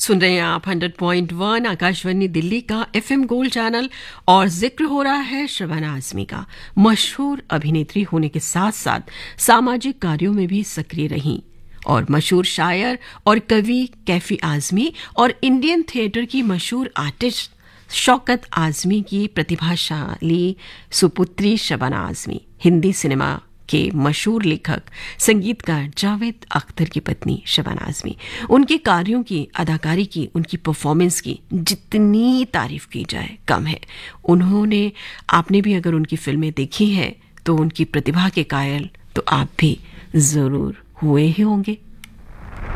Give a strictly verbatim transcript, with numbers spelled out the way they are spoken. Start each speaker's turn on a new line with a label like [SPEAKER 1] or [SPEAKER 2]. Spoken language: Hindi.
[SPEAKER 1] सुन रहे हैं आप hundred point one Akashvani Delhi का एफएम गोल्ड चैनल और जिक्र हो रहा है शबाना आजमी का। मशहूर अभिनेत्री होने के साथ साथ सामाजिक कार्यों में भी सक्रिय रहीं और मशहूर शायर और कवि कैफी आजमी और इंडियन थिएटर की मशहूर आर्टिस्ट शौकत आजमी की प्रतिभाशाली सुपुत्री शबाना आजमी, हिंदी सिनेमा के मशहूर लेखक संगीतकार जावेद अख्तर की पत्नी शबाना आजमी। उनके कार्यों की, अदाकारी की, उनकी परफॉर्मेंस की जितनी तारीफ की जाए कम है। उन्होंने आपने भी अगर उनकी फिल्में देखी हैं तो उनकी प्रतिभा के कायल तो आप भी जरूर हुए ही होंगे।